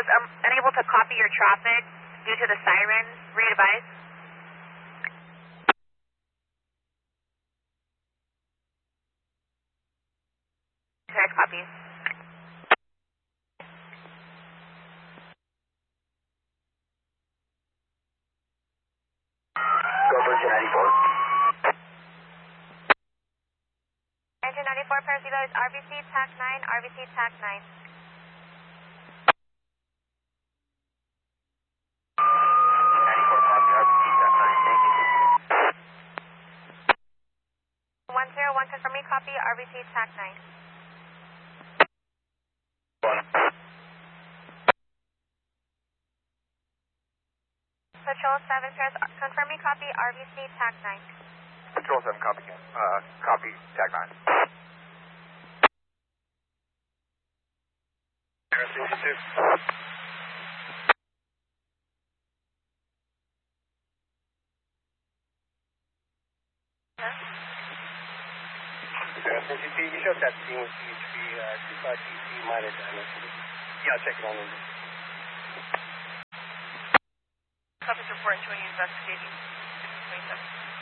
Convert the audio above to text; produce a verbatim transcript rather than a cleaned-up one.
um, unable to copy your traffic due to the siren. Re-advise. Correct, copy. Go Virgin ninety-four. Engine ninety-four, Paracelo is R B C, T A C nine, R B C, T A C nine. ninety-four, copy, R B C, T A C nine, thank you. one zero one, confirm me, copy, R B C, T A C nine. One. Patrol seven, Paris, confirm me, copy, R B C, T A C nine. Patrol seven, copy, uh, copy, T A C nine. Paris sixty-two. Paris sixty-two, you showed that scene with C H P, uh, two five T C minor damage. Yeah, I'll check it on in. Officer report showing you investigating six twenty-seven.